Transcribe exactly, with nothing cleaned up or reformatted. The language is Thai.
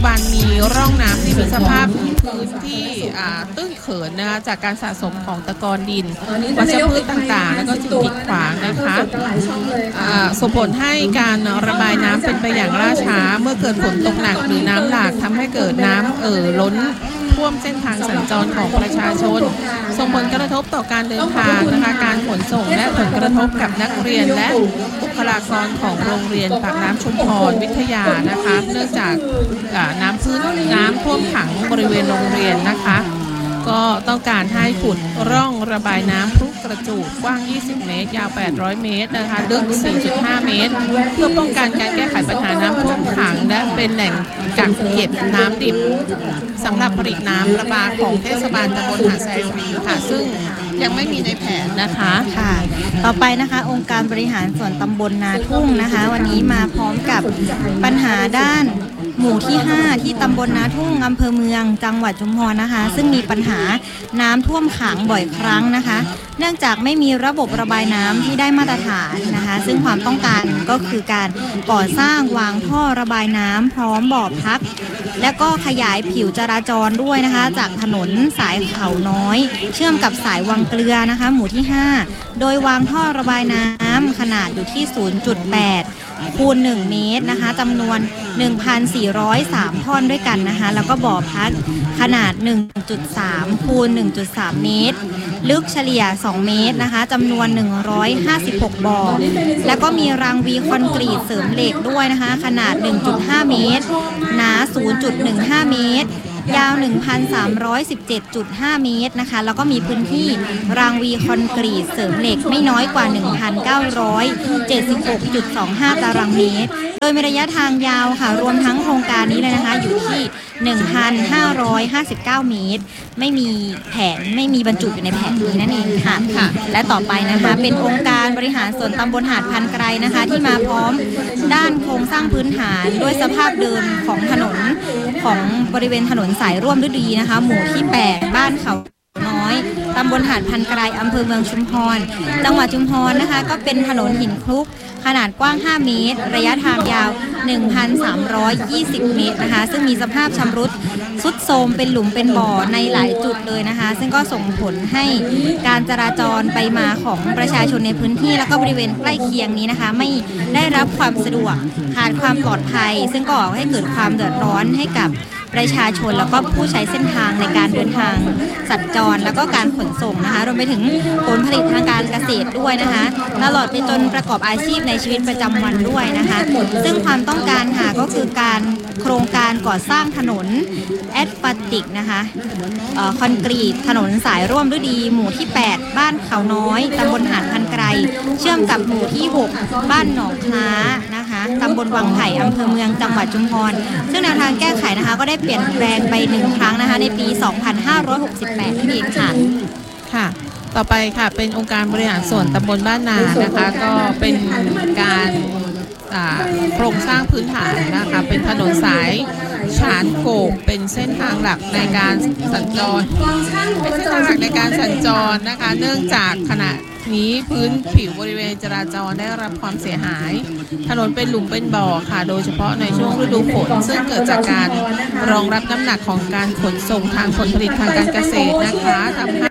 บันมีร่องน้ำที่มีสภาพพื้นที่ตื้นเขินนะคะจากการสะสมของตะกอนดินวัชพืชต่างๆแล้วก็สิ่งกีดขวางนะคะส่งผลให้การระบายน้ำเป็นไปอย่างล่าช้าเมื่อเกิดฝนตกหนักหรือน้ำหลากทำให้เกิดน้ำเอ่อล้นท่วมเส้นทางสัญจรของประชาชนส่งผลกระทบต่อการเดินทางนะคะการขนส่งและผลกระทบกับนักเรียนและบุคลากรของโรงเรียนปากน้ำชุมพรวิทยานะคะเนื่องจากน้ำพื้นน้ำท่วมขังบริเวณโรงเรียนนะคะก็ต้องการให้ขุดร่องระบายน้ำพรุกระจูดกว้างยี่สิบเมตรยาวแปดร้อยเมตรนะคะลึก สี่จุดห้า เมตรเพื่อป้องกันการแก้ไขปัญหาน้ำท่วมขังและเป็นแหล่งกักเก็บน้ำดิบสำหรับผลิตน้ำประปาของเทศบาลตำบลหาดไซรีค่ะซึ่งยังไม่มีในแผนนะคะค่ะต่อไปนะคะองค์การบริหารส่วนตำบลนาทุ่งนะคะวันนี้มาพร้อมกับปัญหาด้านหมู่ที่ห้าที่ตำบลนาทุ่งอำเภอเมืองจังหวัดชุมพรนะคะซึ่งมีปัญหาน้ำท่วมขังบ่อยครั้งนะคะเนื่องจากไม่มีระบบระบายน้ำที่ได้มาตรฐานนะคะซึ่งความต้องการก็คือการก่อสร้างวางท่อระบายน้ำพร้อมบ่อพักและก็ขยายผิวจราจรด้วยนะคะจากถนนสายเขาน้อยเชื่อมกับสายวังเกลือนะคะหมู่ที่ห้าโดยวางท่อระบายน้ำขนาดอยู่ที่ ศูนย์จุดแปด คูณ หนึ่ง เมตรนะคะจำนวน หนึ่งพันสี่ร้อยสาม ท่อนด้วยกันนะคะแล้วก็บ่อพักขนาด หนึ่งจุดสาม คูณ หนึ่งจุดสาม เมตรลึกเฉลี่ยสองเมตรนะคะจำนวนหนึ่งร้อยห้าสิบหกบ่อแล้วก็มีรางวีคอนกรีตเสริมเหล็กด้วยนะคะขนาด หนึ่งจุดห้า เมตรหนา ศูนย์จุดหนึ่งห้า เมตรยาว หนึ่งพันสามร้อยสิบเจ็ดจุดห้า เมตรนะคะแล้วก็มีพื้นที่รางวีคอนกรีตเสริมเหล็กไม่น้อยกว่า หนึ่งพันเก้าร้อยเจ็ดสิบหกจุดสองห้า ตารางเมตรโดยมีระยะทางยาวค่ะรวมทั้งโครงการนี้เลยนะคะอยู่ที่ หนึ่งพันห้าร้อยห้าสิบเก้า เมตรไม่มีแผนไม่มีบรรจุอยู่ในแผนนี้นั่นเองค่ะค่ะและต่อไปนะคะเป็นองค์การบริหารส่วนตำบลหาดพันไกรนะคะที่มาพร้อมด้านโครงสร้างพื้นฐานด้วยสภาพเดิมของถนนของบริเวณถนนสายร่วมฤดีนะคะหมู่ที่แปดบ้านเขาน้อยตำบลหาดพันไกรอำเภอเมืองชุมพรจังหวัดชุมพรนะคะก็เป็นถนนหินคลุกขนาดกว้างห้าเมตรระยะทางยาว หนึ่งพันสามร้อยยี่สิบ เมตรนะคะซึ่งมีสภาพชำรุดทรุดโทรมเป็นหลุมเป็นบ่อในหลายจุดเลยนะคะซึ่งก็ส่งผลให้การจราจรไปมาของประชาชนในพื้นที่แล้วก็บริเวณใกล้เคียงนี้นะคะไม่ได้รับความสะดวกขาดความปลอดภัยซึ่งก็ก่อให้เกิดความเดือดร้อนให้กับประชาชนแล้วก็ผู้ใช้เส้นทางในการเดินทางสัญจรแล้วก็การขนส่งนะคะรวมไปถึงผลผลิตทางการเกษตรด้วยนะคะตลอดไปจนประกอบอาชีพในชีวิตประจำวันด้วยนะคะซึ่งความต้องการค่ะก็คือการโครงการก่อสร้างถนนแอสฟัลติกนะคะคอนกรีตถนนสายร่วมฤดีหมู่ที่แปดบ้านเขาน้อยตำบลหาดพันไกรเชื่อมกับหมู่ที่หกบ้านหนองคล้านะคะตำบลวังไผ่อำเภอเมืองจังหวัดชุมพรซึ่งแนวทางแก้ไขนะคะก็ได้เปลี่ยนแปลงไปหนึ่งครั้งนะคะในปี สองพันห้าร้อยหกสิบแปด นี่เองค่ะค่ะต่อไปค่ะเป็นองค์การบริหารส่วนตำบลบ้านนานะคะก็เป็นการโครงสร้างพื้นฐานนะคะเป็นถนนสายฉานโกบเป็นเส้นทางหลักในการสัญจรเป็นเส้นทางหลักในการสัญจรนะคะเนื่องจากขณะนี้พื้นผิวบริเวณจราจรได้รับความเสียหายถนนเป็นหลุมเป็นบ่อค่ะโดยเฉพาะในช่วงฤดูฝนซึ่งเกิดจากการรองรับน้ำหนักของการขนส่งทางผลผลิตทางการเกษตรนะคะทำให้